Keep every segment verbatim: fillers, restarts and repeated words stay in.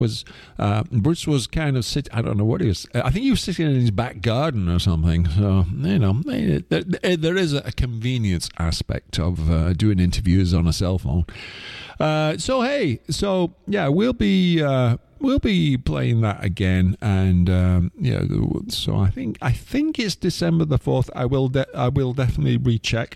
was uh, Bruce was kind of sit. I don't know what he was. I think he was sitting in his back garden or something. So you know, there, there is a convenience aspect of uh, doing interviews on a cell phone. Uh, so hey, so yeah, we'll be uh, we'll be playing that again, and um, yeah. So I think I think it's December the fourth. I will de- I will definitely recheck.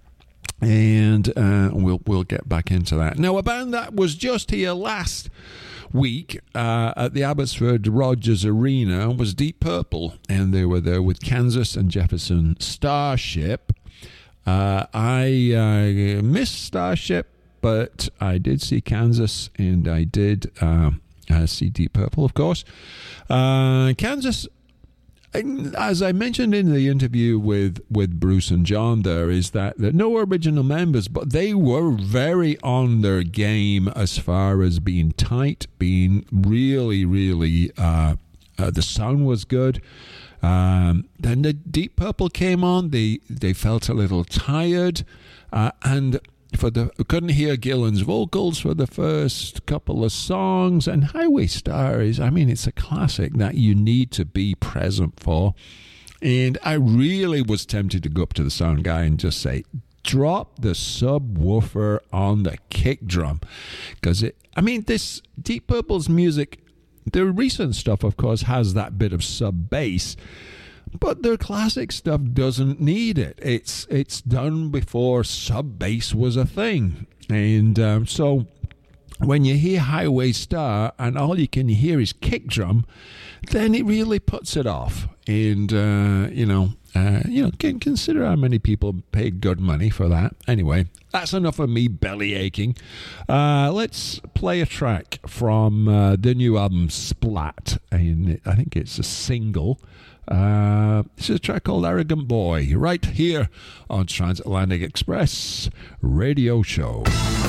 And uh, we'll we'll get back into that. Now, a band that was just here last week uh, at the Abbotsford Rogers Arena was Deep Purple, and they were there with Kansas and Jefferson Starship. Uh, I uh, missed Starship, but I did see Kansas, and I did uh, uh, see Deep Purple, of course. Uh, Kansas. As I mentioned in the interview with, with Bruce and John, there is that there are no original members, but they were very on their game as far as being tight, being really, really, uh, uh, the sound was good. Um, then the Deep Purple came on, they, they felt a little tired, uh, and for the couldn't hear Gillan's vocals for the first couple of songs, and Highway Star is, I mean, it's a classic that you need to be present for. And I really was tempted to go up to the sound guy and just say, drop the subwoofer on the kick drum, because it, I mean, this Deep Purple's music, the recent stuff, of course, has that bit of sub bass. But their classic stuff doesn't need it. It's it's done before sub bass was a thing. And um, so when you hear Highway Star and all you can hear is kick drum, then it really puts it off. And, uh, you know, uh, you know, can consider how many people pay good money for that. Anyway, that's enough of me belly aching. Uh, let's play a track from uh, the new album Splat. And I think it's a single. Uh, this is a track called Arrogant Boy, right here on Transatlantic Express Radio Show.